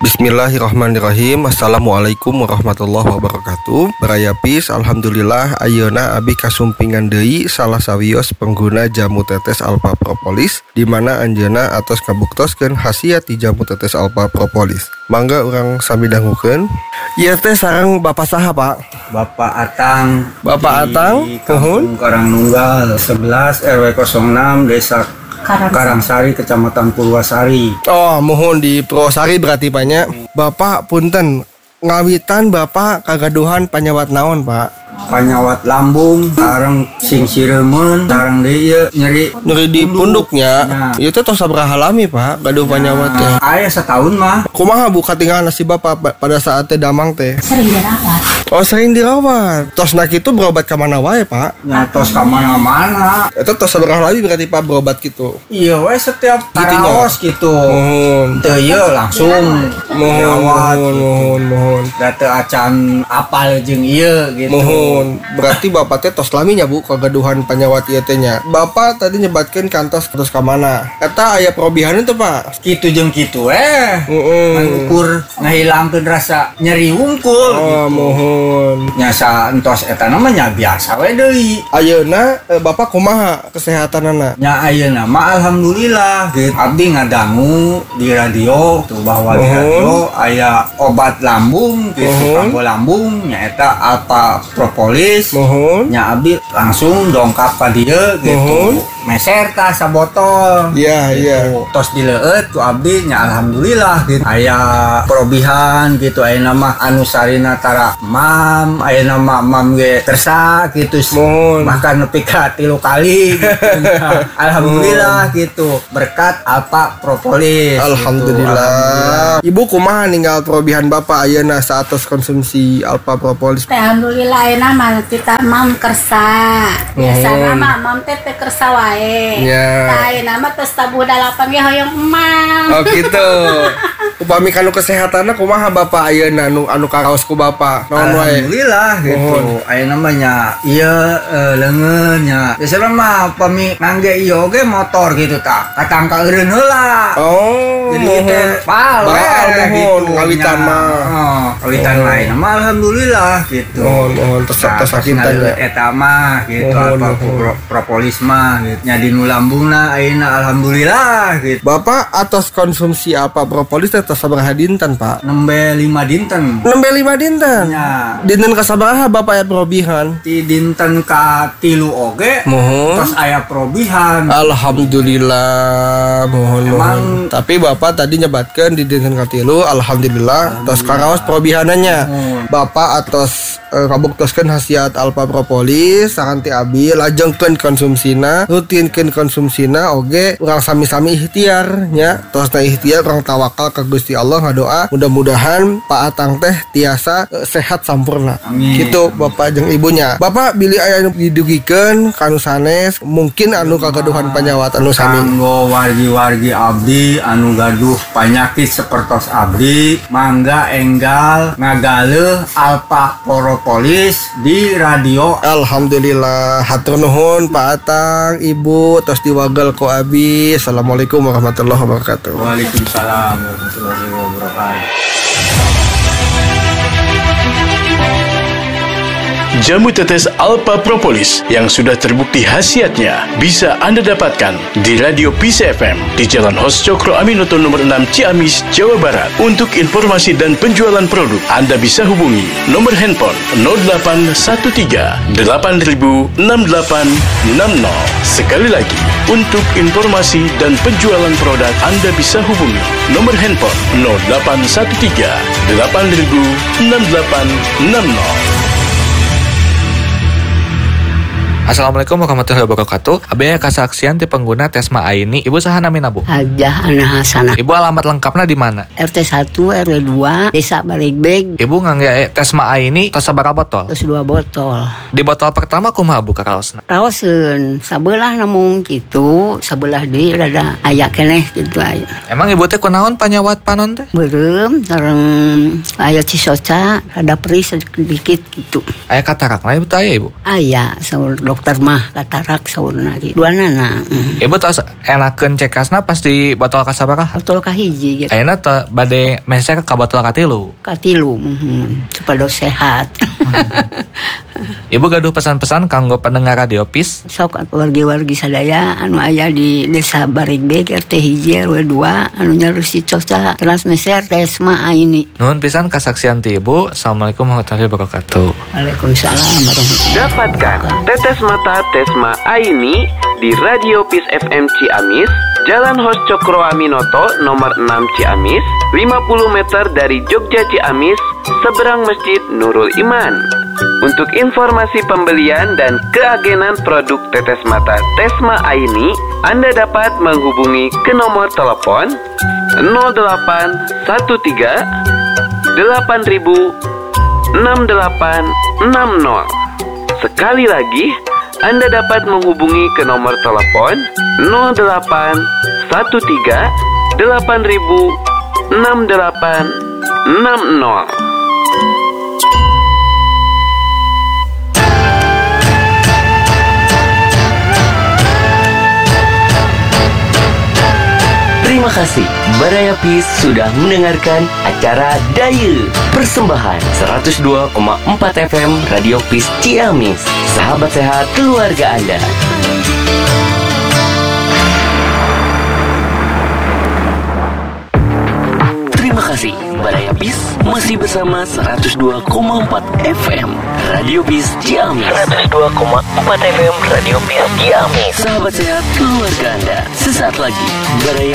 Bismillahirrahmanirrahim. Assalamualaikum warahmatullahi wabarakatuh. Barayapis, alhamdulillah ayeuna abi kasumpingan deui salah sawios pengguna jamu tetes alpha propolis di mana anjeunna atos kabuktoskeun khasiat ti jamu tetes alpha propolis. Mangga urang sami dangukeun. Ieu teh sareng Bapak saha, Pak? Bapak Atang. Bapak Atang, di Kampung Karangnunggal 11 RW 06 Desa Karangsari, Kecamatan Purwasari. Oh, mohon di Purwasari berarti banyak. Bapak punten, ngawitan Bapak kagaduhan panyawat naon, Pak? Panyawat lambung, sareng sing siremen, sareng deui nyeri di punduknya. Ieu teh tos sabaraha lami, Pak? Gaduh panyawat teh. Aya setahun mah. Kumaha Bu katinggalan si Bapak pada saat teh damang teh? Sering dirawat. Oh, sering dirawat. Tos na kitu berobat ka mana wae, Pak? Nya tos ka mana-mana. Eta tos sabaraha lami berarti Pak berobat kitu? Iya we setiap karaos gitu. Mohon. Teu ieu langsung Mohon. Da teu acan apal jeung ieu gitu. Mohon. Berarti Bapak teh tos lami nya Bu kagaduhan panyawat ieu teh nya. Bapak tadi nyebatkeun kantos terus ka mana? Eta aya perobihan teh, Pak? Kitu jeung kitu ukur ngahilangkeun rasa nyeri wungkul gitu. Mohon. Nya entos eta namanya biasa we deui. Ayeuna Bapak kumaha kesehatanana? Nya ayeuna mah alhamdulillah gitu. Abdi ngadangu di radio tuh bahwa di radio aya obat lambung gitu, kanggo lambung nya eta alpha propolis. Nya abdi langsung dongkap ka dieu gitu. Meser tah sabotol. Iya. Tos dileueut ku abdi nya alhamdulillah gitu. Aya perobihan gitu, ayeuna mah anu sarina tara mam, ayeuna mah mam ge tersa gitu. Bahkan nepi ka 3 kali gitu. Alhamdulillah gitu. Berkat alpha propolis. Alhamdulillah. Ibu kumaha ninggal perobihan Bapak ayeuna saatos konsumsi alpha propolis? Alhamdulillah ayeuna mah kita mam kersa. Biasana mah mam teh kersa wae. Tah ayeuna mah tos tabuh dalapan ge hoyong emang. Oh gitu. Upami kanu kesehatanna kumaha Bapak ayeuna anu karaos ku Bapak? Naon wae? Alhamdulillah gitu. Ayeuna mah nya ieu leungeun nya. Biasana mah upami ngangge ieu ge motor gitu tah. Katangka eureun heula. Oh. Jadi teh baal gitu. Ngawitan mah. Kawitan lain mah alhamdulillah gitu. Mohon tos sakinten eta mah gitu alpha propolis mah gitu. Nya dinu lambungna ayeuna alhamdulillah gitu. Bapak atas konsumsi apa propolis teh sabaraha dinten, Pak? Nembe 5 dinten. Nembe 5 dinten. Nya. Dinten ka sabaraha Bapak aya perobihan? Ti dinten ka 3 oge. Terus aya perobihan. Alhamdulillah. Mohon. Tapi Bapak tadi nyebatkeun di dinten ka 3 alhamdulillah tos karaos perobihanannya. Bapak atos kabuktoskeun khasiat alpha propolis saranti abi lajengkeun konsumsina, rutinkeun konsumsina oge urang sami-sami ikhtiar nya. Tosna ikhtiar urang tawakal ka Gusti Allah ngadoa mudah-mudahan Pak Atang teh tiasa sehat sampurna. Amin. Gitu Bapak jeung ibunya. Bapak bilih aya anu didugikeun kanu sanes mungkin anu kagaduhan panyawat anu sami. Kanggo wargi-wargi abdi anu gaduh panyakit sapertos abdi mangga enggal ngagaleuh alpha propolis di radio. Alhamdulillah, hatur nuhun Pak Atang, Ibu, tos diwagel ku abi. Assalamualaikum warahmatullahi wabarakatuh. Waalaikumsalam warahmatullahi wabarakatuh. Jamu tetes alpha propolis yang sudah terbukti khasiatnya bisa Anda dapatkan di Radio Peace FM di Jalan Hos Cokro Aminoto nomor 6 Ciamis, Jawa Barat. Untuk informasi dan penjualan produk Anda bisa hubungi nomor handphone 0813 8000 6860. Sekali lagi, untuk informasi dan penjualan produk Anda bisa hubungi nomor handphone 0813 8000 6860. Assalamualaikum warahmatullahi wabarakatuh. Abdi kasaksian ti pengguna Tesma Aini. Ibu saha namina Bu? Hajah Ana Hasanah. Ibu alamat lengkapnya di mana? RT 1 RW 2 Desa Baligbeg. Ibu ngangge Tesma Aini tos sabaraha botol? Terus 2 botol. Di botol pertama kumaha Bu karaosna? Raoseun sabelah namun kitu, sabelah deui rada aya keneh kitu aya. Emang Ibu teh kunaon panyawat panon teh? Beureum sareng aya cisoca, rada perih sedikit gitu. Aya katarak lain Ibu teh aya Ibu? Aya saur dokter mah katarak saurna gitu. Duanana. Ibu tos enakeun cekasna pasti botol kasabaraha? Botol kahiji gitu. Ayeuna teu bade mesnya ka botol katilu. Katilu, supaya sehat. Ibu gaduh pesan-pesan kanggo pendengar Radio PIS. Sok wargi-wargi sadaya anu aya di Desa Barigbe RT hiji RW 2 anu nyarusi coca transmeser Tesma Aini. Nuhun pisan kasaksian ti Ibu. Assalamualaikum warahmatullahi wabarakatuh. Waalaikumsalam warahmatullahi. Dapatkan tetes mata Tesma Aini di Radio PIS FM Ciamis, Jalan Hos Cokro Aminoto nomor 6 Ciamis, 50 meter dari Jogja Ciamis, seberang Masjid Nurul Iman. Untuk informasi pembelian dan keagenan produk tetes mata Tesma Aini, Anda dapat menghubungi ke nomor telepon 0813 8000 6860. Sekali lagi, Anda dapat menghubungi ke nomor telepon 0813 8000 6860. Terima kasih, Baraya PIS sudah mendengarkan acara Dayu. Persembahan 102,4 FM Radio PIS Ciamis. Sahabat sehat keluarga Anda. Terima kasih, Baraya PIS masih bersama 102,4 FM Radio PIS Ciamis. 102,4 FM Radio PIS Ciamis. Sahabat sehat keluarga Anda. Sesaat lagi, Baraya